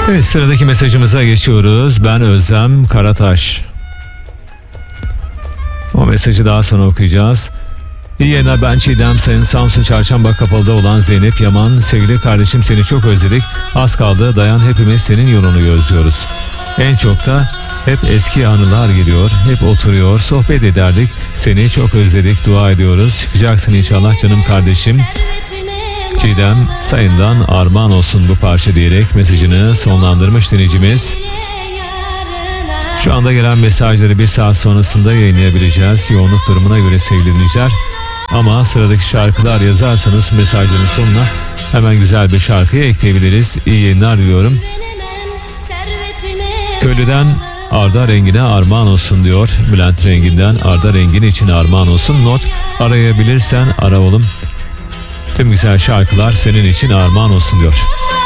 Evet, sıradaki mesajımıza geçiyoruz. Ben Özlem Karataş. O mesajı daha sonra okuyacağız. İyi yayınlar, ben Çiğdem. Sayın Samsun Çarşamba Kapalı'da olan Zeynep Yaman. Sevgili kardeşim, seni çok özledik. Az kaldı, dayan, hepimiz senin yolunu gözlüyoruz. En çok da hep eski anılar geliyor. Hep oturuyor, sohbet ederdik. Seni çok özledik, dua ediyoruz. Çıkacaksın inşallah canım kardeşim. Çiğdem Sayın'dan armağan olsun bu parça diyerek mesajını sonlandırmış dinleyicimiz. Şu anda gelen mesajları bir saat sonrasında yayınlayabileceğiz. Yoğunluk durumuna göre sevgili dinleyiciler. Ama sıradaki şarkılar yazarsanız mesajların sonuna hemen güzel bir şarkıyı ekleyebiliriz. İyi yayınlar diliyorum. Köylü'den Arda Rengin'e armağan olsun diyor. Bülent Rengin'den Arda Rengin için armağan olsun. Not, arayabilirsen ara oğlum. Tüm güzel şarkılar senin için armağan olsun diyor.